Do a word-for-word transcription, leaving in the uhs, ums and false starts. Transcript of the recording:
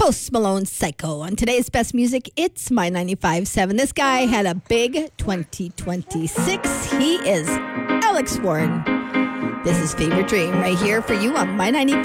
Post Malone Psycho. On today's Best Music, it's My ninety-five point seven. This guy had a big twenty twenty-six. He is Alex Warren. This is Favorite Dream right here for you on My ninety-five